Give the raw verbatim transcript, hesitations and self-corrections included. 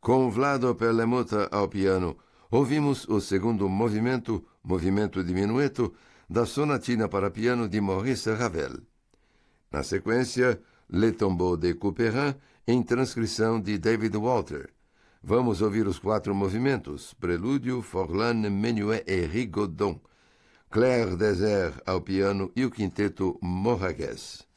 Com Vlado Perlemotta ao piano, ouvimos o segundo movimento, movimento diminueto, da Sonatina para piano de Maurice Ravel. Na sequência, Le Tombeau de Couperin, em transcrição de David Walter. Vamos ouvir os quatro movimentos, Prelúdio, Forlane, Menuet e Rigaudon, Clair Désert ao piano e o quinteto Moragues.